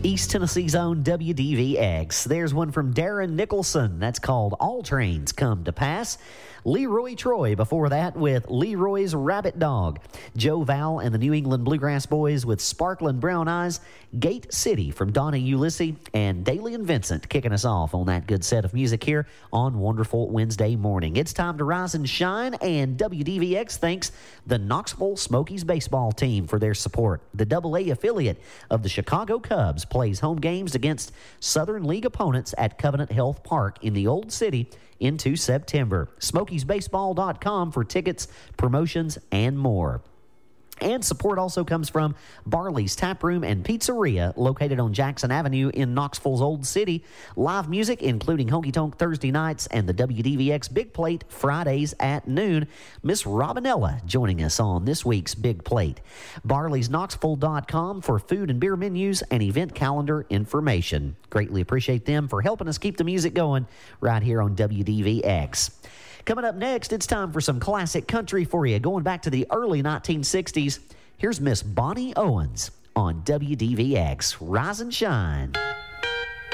East Tennessee's own WDVX. There's one from Darren Nicholson. That's called All Trains Come to Pass. Leroy Troy before that with Leroy's Rabbit Dog. Joe Val and the New England Bluegrass Boys with Sparklin' Brown Eyes. Gate City from Donna Ulysses and Daly and Vincent kicking us off on that good set of music here on Wonderful Wednesday morning. It's time to rise and shine, and WDVX thanks the Knoxville Smokies baseball team for their support. The AA affiliate of the Chicago Cubs plays home games against Southern League opponents at Covenant Health Park in the Old City into September. SmokiesBaseball.com for tickets, promotions, and more. And support also comes from Barley's Tap Room and Pizzeria, located on Jackson Avenue in Knoxville's Old City. Live music, including Honky Tonk Thursday nights and the WDVX Big Plate Fridays at noon. Miss Robinella joining us on this week's Big Plate. Barley'sKnoxville.com for food and beer menus and event calendar information. Greatly appreciate them for helping us keep the music going right here on WDVX. Coming up next, it's time for some classic country for you. Going back to the early 1960s, here's Miss Bonnie Owens on WDVX. Rise and shine.